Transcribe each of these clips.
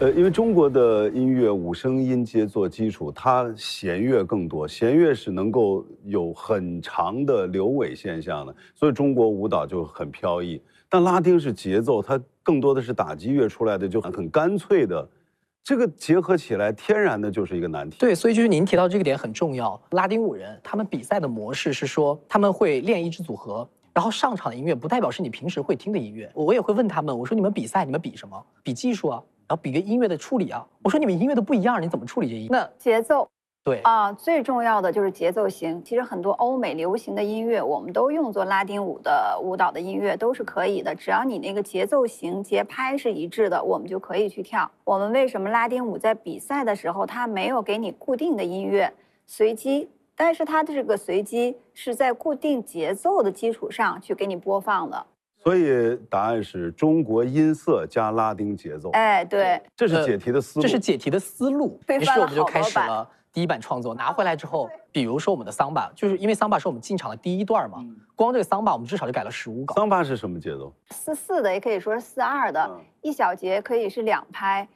因为中国的音乐五声音阶做基础，它弦乐更多，弦乐是能够有很长的流尾现象的，所以中国舞蹈就很飘逸。但拉丁是节奏，它更多的是打击乐出来的，就很干脆的。这个结合起来，天然的就是一个难题。 对，所以就是您提到这个点很重要。拉丁舞人他们比赛的模式是说，他们会练一支组合，然后上场的音乐不代表是你平时会听的音乐。我也会问他们，我说你们比赛，你们比什么？比技术啊，然后比个音乐的处理啊。我说你们音乐都不一样，你怎么处理这音乐？那节奏。 对最重要的就是节奏型。其实很多欧美流行的音乐，我们都用作拉丁舞的舞蹈的音乐都是可以的，只要你那个节奏型、节拍是一致的，我们就可以去跳。我们为什么拉丁舞在比赛的时候，它没有给你固定的音乐，随机，但是它的这个随机是在固定节奏的基础上去给你播放的。 所以答案是中国音色加拉丁节奏。 哎，对， 这是解题的思路。 这是解题的思路。于是我们就开始了第一版创作。拿回来之后，比如说我们的桑巴，就是因为桑巴是我们进场的第一段嘛，光这个桑巴我们至少就改了15稿。 桑巴是什么节奏 ？4/4的，也可以说是4/2的，一小节可以是2拍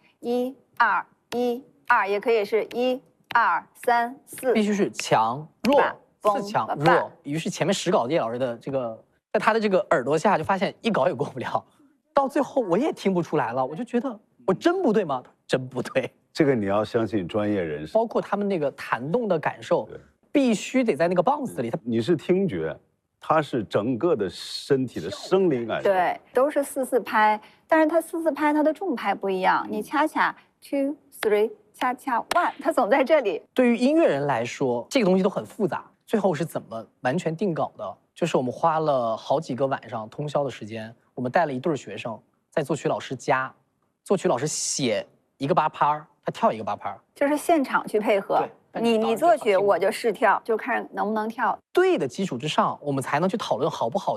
，1、2、1、2，也可以是1、2、3、4， 必须是强弱4强弱。于是前面10稿叶老师的这个，在他的这个耳朵下就发现1稿也过不了，到最后我也听不出来了，我就觉得我真不对吗？真不对。 这个你要相信专业人士， 包括他们那个弹动的感受，必须得在那个棒子里。 你是听觉，它是整个的身体的生理感受。 对，都是4/4拍，但是它4/4拍它的重拍不一样。你恰恰 2 3恰恰 1，它总在这里。 对于音乐人来说，这个东西都很复杂。最后是怎么完全定稿的？就是我们花了好几个晚上通宵的时间，我们带了一对学生，在作曲老师家，作曲老师写一个8拍。他跳一个8拍， 就是现场去配合。你作曲，我就试跳，就看能不能跳。 对的基础之上，我们才能去讨论好不好。